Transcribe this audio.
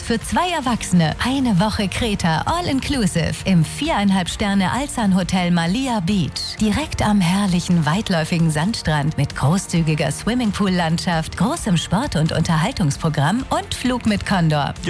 für 2 Erwachsene. Eine Woche Kreta, all inclusive, im 4,5 Sterne Alsan Hotel Malia Beach. Direkt am herrlichen, weitläufigen Sandstrand mit großzügiger Swimmingpool-Landschaft, großem Sport- und Unterhaltungsprogramm und Flug mit Condor.